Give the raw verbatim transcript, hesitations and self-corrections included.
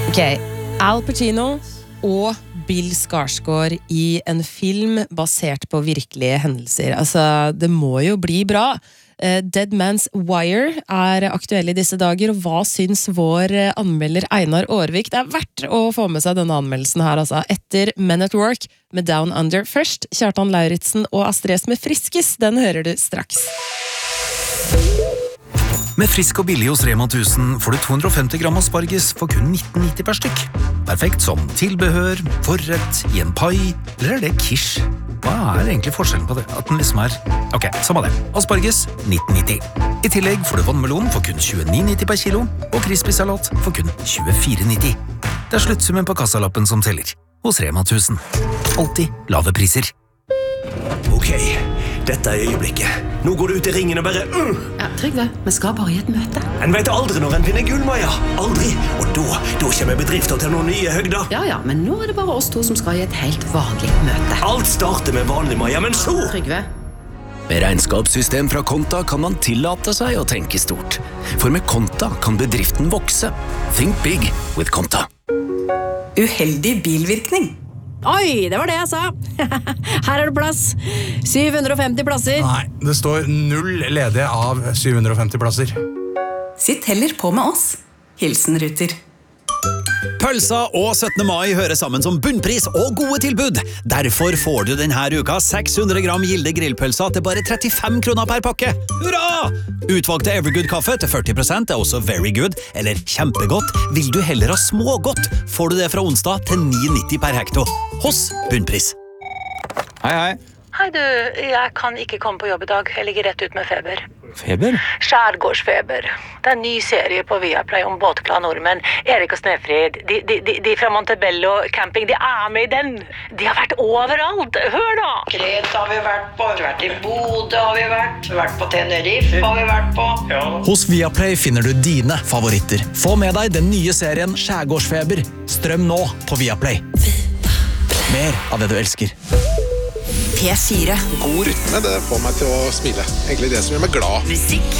Ok, Al Pacino og Bill Skarsgård i en film basert på virkelige hendelser. Altså, det må jo bli bra. Uh, Dead Man's Wire er aktuell i disse dager, og hva syns vår uh, anmelder Einar Aarvik? Det er verdt å få med seg denne anmeldelsen her, altså. Etter Men at Work med Down Under først, Kjartan Lauritzen og Astrid S med Friskis, den hører du straks. Med frisk og billig hos Rema tusen får du to hundre og femti gram asparges for kun nitten nitti per stykk. Perfekt som tilbehør, forrett, i en pai, eller er det quiche? Hva er egentlig forskjellen på det? At den liksom er... Ok, samme det. Asparges, nitten nitti. I tillegg får du vannmelon for kun tjueni nitti per kilo, og crispy-salat for kun tjuefire nitti. Det er sluttsummen på kassalappen som teller. Hos Rema tusen. Alltid lave priser. Ok, dette er øyeblikket. Nå går du ut i ringen og bare... Uh! Ja, Trygve, vi skal bare i et møte. En vet aldri når en finner gull, Maja. Aldri. Og da, da kommer bedrifter til noen nye høgder. Ja, ja, men nå er det bare oss to som skal i et helt vanlig møte. Alt starter med vanlig, Maja, men så... Trygve. Med regnskapssystem fra Konta kan man tillate seg å tenke stort. For med Konta kan bedriften vokse. Think big with Konta. Uheldig bilvirkning. Oi, det var det jeg sa. Her er det plass. syv hundre og femti plasser. Nei, det står null ledige av syv hundre og femti plasser. Sitt heller på med oss. Hilsen Ruter. Pølsa og syttende mai hører sammen som bunnpris og gode tilbud. Derfor får du denne uka seks hundre gram Gilde grillpølsa til bare trettifem kroner per pakke. Hurra! Utvalgte Evergood-kaffe til førti prosent er også very good, eller kjempegodt. Vil du heller ha smågodt, får du det fra onsdag til ni nitti per hekto. Hos bunnpris. Hei, hei. Hei du, jeg kan ikke komme på jobb i dag. Jeg ligger rett ut med feber. Feber? Skjærgårdsfeber. Det er en ny serie på Viaplay om båtglade nordmenn. Erik og Snefrid, de, de, de, de fra Montebello camping, de er med i den. De har vært overalt. Hør da! Kreta har vi vært på, vi har vært i Bodø har vi vært, vi har vært på Tenerife har vi vært på. Ja. Hos Viaplay finner du dine favoritter. Få med deg den nye serien Skjærgårdsfeber. Strøm nå på Viaplay. Mer av det du elsker. P fire. God rytme, det får meg til å smile. Egentlig det som gjør meg glad. Musikk.